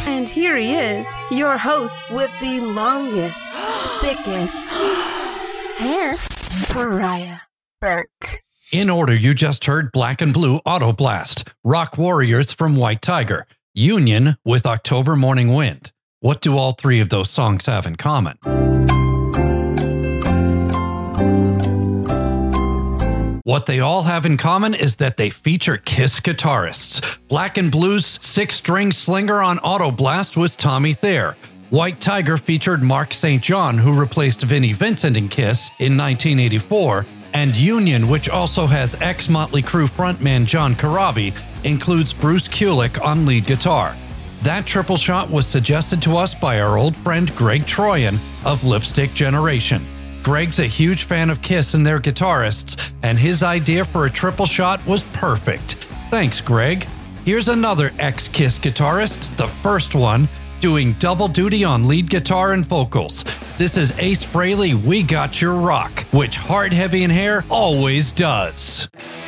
And here he is, your host with the longest, thickest hair, Mariah Burke. In order, you just heard Black and Blue Auto Blast, Rock Warriors from White Tiger, Union with October Morning Wind. What do all three of those songs have in common? What they all have in common is that they feature Kiss guitarists. Black and Blue's six-string slinger on Auto Blast was Tommy Thayer. White Tiger featured Mark St. John, who replaced Vinnie Vincent in Kiss in 1984, and Union, which also has ex-Motley Crue frontman John Corabi, includes Bruce Kulick on lead guitar. That triple shot was suggested to us by our old friend Greg Troyan of Lipstick Generation. Greg's a huge fan of Kiss and their guitarists, and his idea for a triple shot was perfect. Thanks, Greg. Here's another ex-Kiss guitarist, the first one, doing double duty on lead guitar and vocals. This is Ace Frehley, We Got Your Rock, which Hard, Heavy, and Hair always does.